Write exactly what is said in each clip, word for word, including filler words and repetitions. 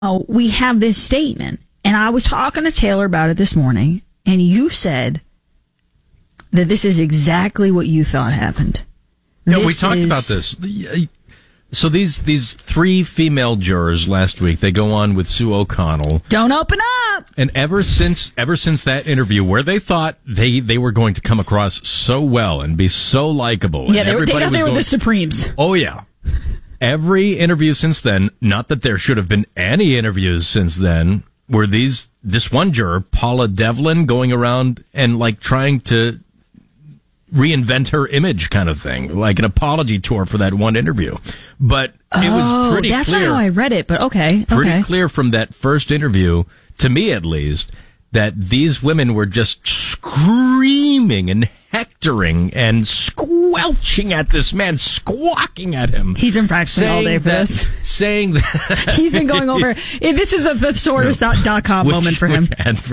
Oh, we have this statement, and I was talking to Taylor about it this morning, and you said that this is exactly what you thought happened. No, this we talked is... about this. So these these three female jurors last week, they go on with Sue O'Connell. Don't open up! And ever since ever since that interview where they thought they, they were going to come across so well and be so likable. Yeah, they were, they, they were going, the Supremes. Oh, yeah. Every interview since then, not that there should have been any interviews since then, were these, this one juror, Paula Devlin, going around and like trying to reinvent her image kind of thing, like an apology tour for that one interview. But it oh, was pretty that's clear. That's not how I read it, but okay. Pretty okay. clear from that first interview, to me at least, that these women were just screaming and hectoring and squelching at this man, squawking at him. He's been practicing all day for that, this. Saying that. He's been going over. This is a thesaurus dot com no, moment for him.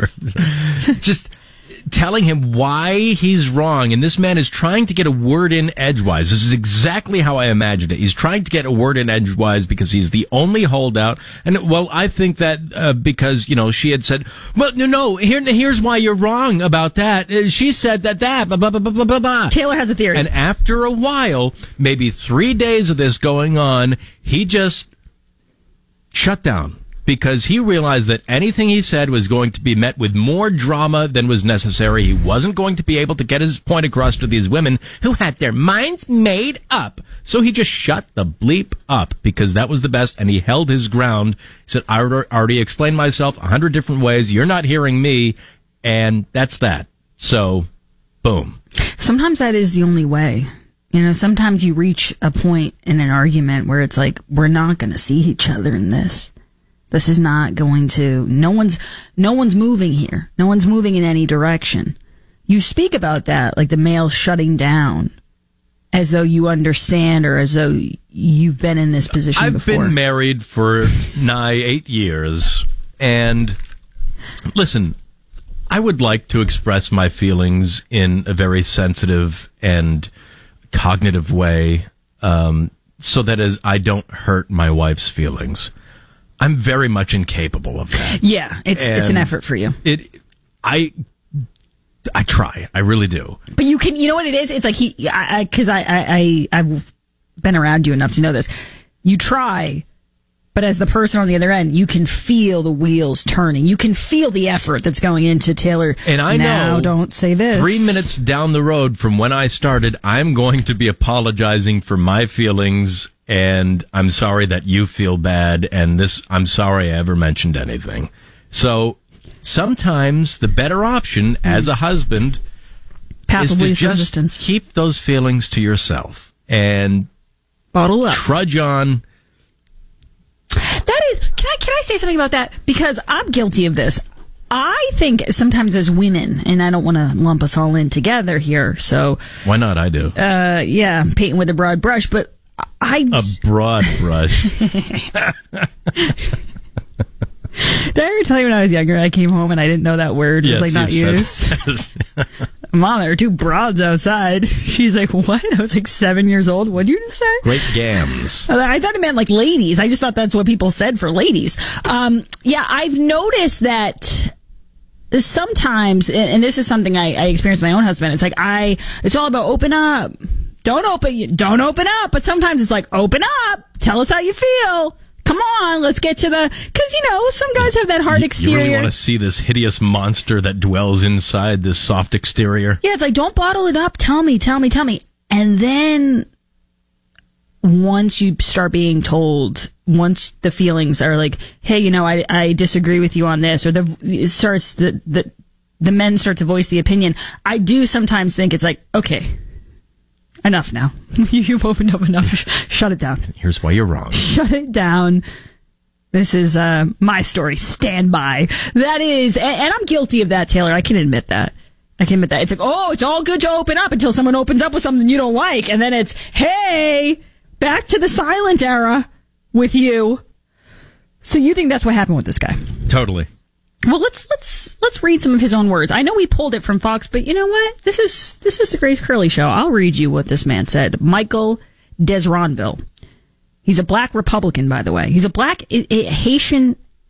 Just telling him why he's wrong, and this man is trying to get a word in edgewise. This is exactly how I imagined it. He's trying to get a word in edgewise because he's the only holdout. And, well, I think that uh, because, you know, she had said, well, no, no, here, here's why you're wrong about that. Uh, she said that, that, blah, blah, blah, blah, blah, blah. Taylor has a theory. And after a while, maybe three days of this going on, he just shut down. Because he realized that anything he said was going to be met with more drama than was necessary. He wasn't going to be able to get his point across to these women who had their minds made up. So he just shut the bleep up because that was the best, and he held his ground. He said, I already explained myself a hundred different ways. You're not hearing me, and that's that. So, boom. Sometimes that is the only way. You know, sometimes you reach a point in an argument where it's like, we're not going to see each other in this. This is not going to, no one's, no one's moving here. No one's moving in any direction. You speak about that, like the male shutting down, as though you understand or as though you've been in this position I've before. I've been married for nigh eight years, and listen, I would like to express my feelings in a very sensitive and cognitive way, um, so that as I don't hurt my wife's feelings. I'm very much incapable of that. Yeah, it's and it's an effort for you. It, I, I try. I really do. But you can, you know what it is? It's like he, because I, I, I, I, I've been around you enough to know this. You try, but as the person on the other end, you can feel the wheels turning. You can feel the effort that's going into Taylor. And I now, know, don't say this. Three minutes down the road from when I started, I'm going to be apologizing for my feelings. And I'm sorry that you feel bad, and this, I'm sorry I ever mentioned anything. So, sometimes the better option mm. as a husband Path is to just resistance. keep those feelings to yourself and bottle up. Trudge on. That is, can I, can I say something about that? Because I'm guilty of this. I think sometimes as women, and I don't want to lump us all in together here, so. Why not? I do. Uh, yeah, painting with a broad brush, but I, a broad brush. Did I ever tell you when I was younger, I came home and I didn't know that word was yes, like not used? Mom, there are two broads outside. She's like, what? I was like seven years old. What did you just say? Great gams. I thought it meant like ladies. I just thought that's what people said for ladies. Um, yeah, I've noticed that sometimes, and this is something I, I experienced with my own husband. It's like I, it's all about open up. Don't open, don't open up. But sometimes it's like, open up. Tell us how you feel. Come on, let's get to the, because, you know, some guys have that hard you, exterior. You really want to see this hideous monster that dwells inside this soft exterior? Yeah, it's like, don't bottle it up. Tell me, tell me, tell me. And then once you start being told, once the feelings are like, hey, you know, I, I disagree with you on this, or the, it starts, the, the, the men start to voice the opinion, I do sometimes think it's like, okay, enough now. You've opened up enough. Shut it down. Here's why you're wrong. Shut it down. This is uh, my story. Stand by. That is, and, and I'm guilty of that, Taylor. I can admit that. I can admit that. It's like, oh, it's all good to open up until someone opens up with something you don't like. And then it's, hey, back to the silent era with you. So you think that's what happened with this guy? Totally. Well, let's let's let's read some of his own words. I know we pulled it from Fox, but you know what? This is this is the Grace Curley Show. I'll read you what this man said. Michael Desronville. He's a black Republican, by the way. He's a black a, a Haitian